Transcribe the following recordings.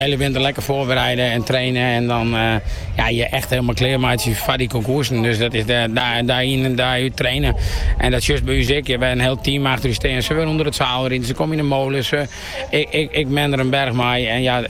hele winter lekker voorbereiden en trainen. En dan je echt helemaal klaar maakt voor die concoursen. Dus dat is daarin en daar trainen. En dat is juist bij u zeker. We hebben een heel team achter u staan. Ze willen onder het zaal erin. Ze komen in de molen. Ik ben er een berg mee. En ja,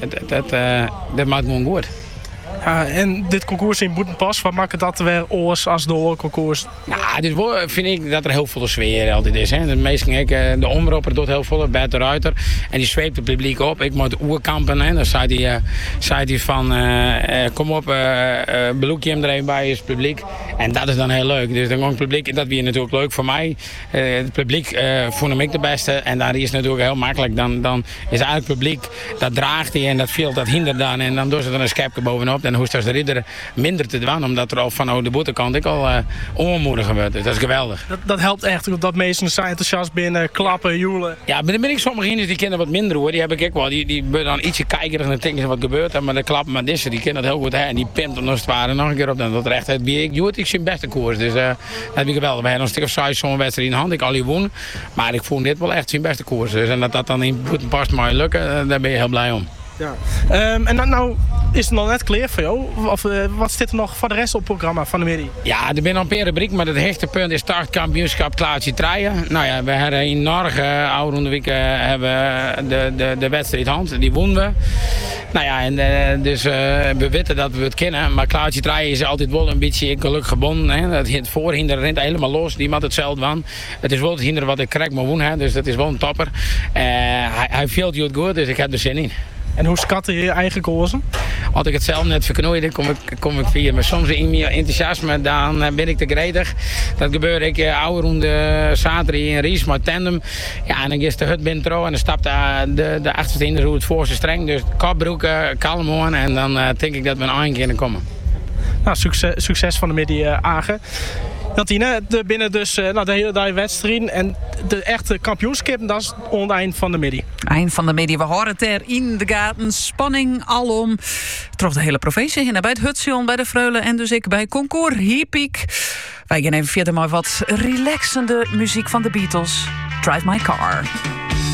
dat maakt gewoon goed. Ja, en dit concours in Boetenpas, wat maakt dat weer oors als de oorconcours? Nou, dit vind ik dat er heel veel sfeer altijd is. Hè. De omroeper doet heel veel, Bert de Ruiter. En die zweept het publiek op. Ik moet oerkampen. En dan zei hij van, kom op, beloek je hem er even bij, is het publiek. En dat is dan heel leuk. Dus dan komt het publiek, dat weer natuurlijk leuk voor mij. Het publiek vond ik de beste. En daar is het natuurlijk heel makkelijk. Dan is eigenlijk het publiek, dat draagt hij en dat viel, dat hindert dan. En dan doen ze er een schepje bovenop. En hoe is de ridder minder te doen, omdat er al van de boetekant ik al onmoedig gebeurt. Dus dat is geweldig. Dat helpt echt, dat mensen zijn enthousiast binnen, klappen, joelen. Ja, maar dan ben ik sommige die kennen wat minder hoor. Die heb ik ook wel. Die dan ietsje kijkerig en denken wat gebeurt. Maar de klappen maar die kennen dat heel goed. Hè? En die pimpt hem als het ware nog een keer op. Dan dat er echt het wie ik zijn beste koers. Dus dat heb ik geweldig. We hebben nog een stuk of 6 zo'n wedstrijd in de hand. Ik al die woon. Maar ik vond dit wel echt zijn beste koers. Dus, en dat dan in Boetenpas maar lukken, daar ben je heel blij om. Ja. En nou is het nog net klaar voor jou? Of wat zit er nog voor de rest op het programma van de middag? Ja, er ben al een rubriek, maar het hechte punt is startkampioenschap Klaartje Treien. Nou ja, we hebben in Norge, oude week, hebben de wedstrijd hand. Die wonnen we. Nou ja, en dus we weten dat we het kennen. Maar Klaartje Treien is altijd wel een beetje geluk gebonden. Hè. Het voorhinder rent helemaal los. Die maakt hetzelfde van. Het is wel het hinder wat ik krijg maar woon. Dus dat is wel een topper. Hij viel goed, dus ik heb er zin in. En hoe schatte je je eigen koersen? Als ik het zelf net verknoeide, kom ik via. Maar soms in mijn enthousiasme, dan ben ik te gretig. Dat gebeurde ik oude ronde zaterdag in Ries, maar tandem. Ja, en dan is de hut binnen trouw en dan stapt de achterste in hoe het voorste streng. Dus kopbroeken, kalm aan en dan denk ik dat we een eind kunnen komen. Nou, succes van de middag, Agen. Jantine, er binnen dus de hele dag wedstrijd en de echte kampioenschap, dat is het eind van de middag. Eind van de middag, we horen het er in de gaten. Spanning alom. Trof de hele provincie in, bij het Hutsion, bij de Freulen en dus ik bij Concours Hiepiek. Wij gaan even verder maar wat relaxende muziek van de Beatles. Drive My Car.